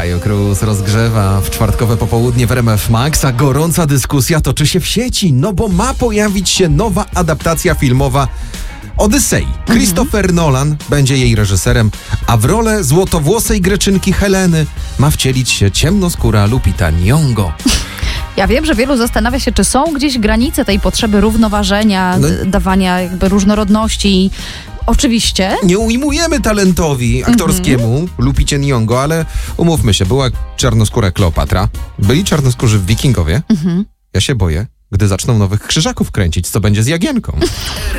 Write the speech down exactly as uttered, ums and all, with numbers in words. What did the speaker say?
Kajo Cruz rozgrzewa w czwartkowe popołudnie w R M F Max, a gorąca dyskusja toczy się w sieci, no bo ma pojawić się nowa adaptacja filmowa Odysei. Christopher mhm. Nolan będzie jej reżyserem, a w rolę złotowłosej greczynki Heleny ma wcielić się ciemnoskóra Lupita Nyong'o. Ja wiem, że wielu zastanawia się, czy są gdzieś granice tej potrzeby równoważenia, no, d- dawania jakby różnorodności. Oczywiście. Nie ujmujemy talentowi aktorskiemu mm-hmm. Lupicie Nyong'o, ale umówmy się, była czarnoskóra Kleopatra, byli czarnoskórzy Wikingowie. Mm-hmm. Ja się boję, gdy zaczną nowych krzyżaków kręcić, co będzie z Jagienką.